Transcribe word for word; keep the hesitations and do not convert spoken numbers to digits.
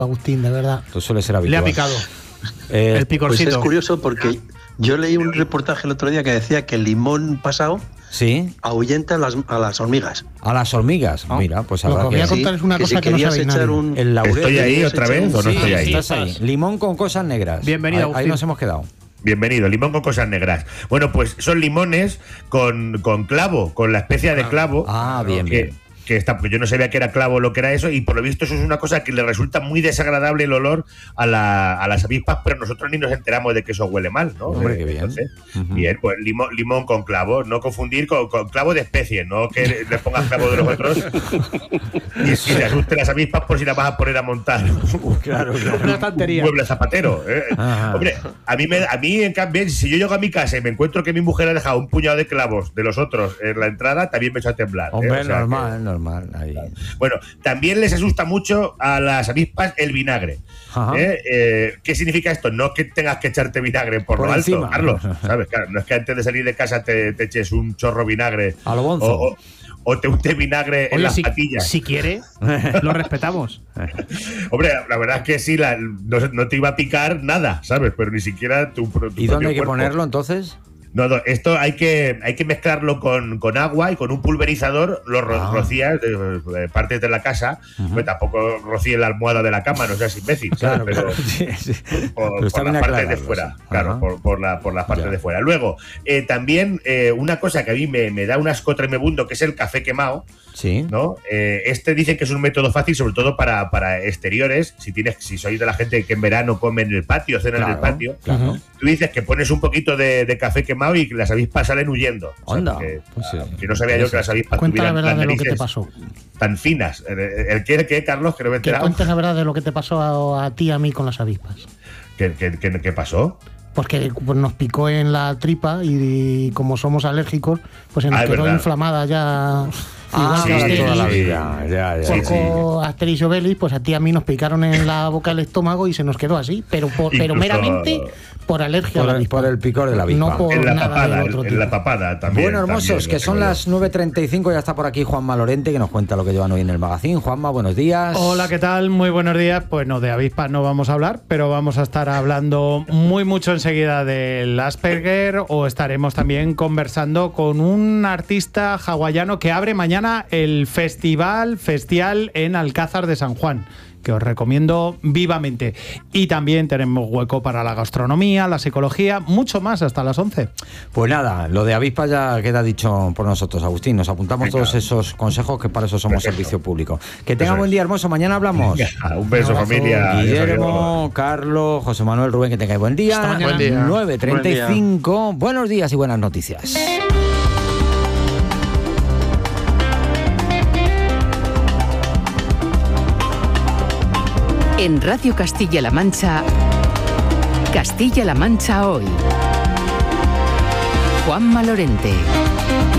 Agustín, de verdad. Tú suele ser habitual. Le ha picado eh, el picorcito. Pues es curioso porque yo leí un reportaje el otro día que decía que el limón pasado ¿Sí? ahuyenta a las, a las hormigas. A las hormigas. ¿No? Mira, pues Lo habrá que voy a que... contar es una que cosa si que no querías sabe echar nadie. un... El laurel. ¿Estoy ahí otra vez o no Sí, estoy ahí? estás ahí. Limón con cosas negras. Bienvenido, Ahí, ahí Agustín. nos hemos quedado. Bienvenido, limón con cosas negras. Bueno, pues son limones con, con clavo, con la especia de clavo. Ah, bien, que, bien. Que está, porque yo no sabía que era clavo lo que era eso, y por lo visto eso es una cosa que le resulta muy desagradable el olor a, la, a las avispas, pero nosotros ni nos enteramos de que eso huele mal, ¿no? Hombre, Eh, qué bien. entonces, Uh-huh. Bien, pues limón, limón con clavo, no confundir con, con clavo de especie, no que le pongas clavo de los otros y si le asusten las avispas por si la vas a poner a montar. Claro, claro. Una tontería. Un mueble zapatero. ¿eh? Ajá. Hombre, a mí, me, a mí, en cambio, si yo llego a mi casa y me encuentro que mi mujer ha dejado un puñado de clavos de los otros en la entrada, también me echo a temblar. ¿eh? Hombre, O sea normal, que- normal. Ahí. Bueno, también les asusta mucho a las avispas el vinagre. Ajá. ¿eh? Eh, ¿Qué significa esto? No que tengas que echarte vinagre por, Por lo alto, encima. Carlos. ¿Sabes? Claro, no es que antes de salir de casa te, te eches un chorro vinagre. A lo bonzo. O, o, o te unte vinagre en Oye, las si, patillas. si quiere, lo respetamos. Hombre, la verdad es que sí, la- no, no te iba a picar nada, ¿sabes? Pero ni siquiera tu, pro- tu ¿Y dónde propio hay que cuerpo. ponerlo entonces? No, no, esto hay que, hay que mezclarlo con, con agua y con un pulverizador lo ro- Ah. rocías de, de partes de la casa. Ujú. Pues tampoco rocíe la almohada de la cama, no seas imbécil, Claro, ¿sabes? Pero claro. Sí, sí. por, Pero está por bien las partes de aclararlo, fuera, sí. claro, Ajá. por, por, la, por las partes Ya. de fuera. Luego, eh, también eh, una cosa que a mí me, me da un asco tremebundo, que es el café quemado, Sí. ¿no? Eh, este dicen que es un método fácil, sobre todo para, para exteriores. Si tienes, si sois de la gente que en verano come en el patio, cena en el Claro, patio, claro. tú dices que pones un poquito de, de café quemado y que las avispas salen huyendo. O sea, Anda, porque, pues sí. que no sabía yo que las avispas Cuenta la tuvieran verdad las de lo que te narices pasó. tan finas. ¿El, el qué, el qué, Carlos? Que no me he Que enterado. cuentes la verdad de lo que te pasó a, a ti y a mí con las avispas. ¿Qué, qué, qué- qué pasó? Pues que pues, nos picó en la tripa y, y como somos alérgicos, pues se nos Ah, es quedó verdad. inflamada ya. Ah, igual que sí, Asterix, toda la sí. vida. Ya, ya. Sí, Porco, sí. Asterix y Obelix, pues a ti y a mí nos picaron en la boca el estómago y se nos quedó así, pero por, pero Incluso- meramente por alergia Por a la el, avispa. por el picor de la avispa. No por En la nada papada, del otro en la tipo. papada también. Bueno, hermosos, también, que lo son creo. las nueve treinta y cinco, ya está por aquí Juanma Lorente, que nos cuenta lo que llevan hoy en el magazín. Juanma, buenos días. Hola, ¿qué tal? Muy buenos días. Pues no, de avispas no vamos a hablar, pero vamos a estar hablando muy mucho enseguida del Asperger, o estaremos también conversando con un artista hawaiano que abre mañana el Festival Festial en Alcázar de San Juan, que os recomiendo vivamente. Y también tenemos hueco para la gastronomía, la psicología, mucho más hasta las once. Pues nada, lo de avispa ya queda dicho por nosotros, Agustín. Nos apuntamos Venga. todos esos consejos, que para eso somos Perfecto. servicio público. Que tenga Eso buen es. día, hermoso. Mañana hablamos. Venga, un beso, Un abrazo. familia. Adiós, Guillermo, adiós. Carlos, José Manuel, Rubén, que tengáis buen día. Hasta mañana. Buen día. nueve treinta y cinco. Buenos días y buenas noticias. En Radio Castilla-La Mancha, Castilla-La Mancha hoy. Juanma Lorente.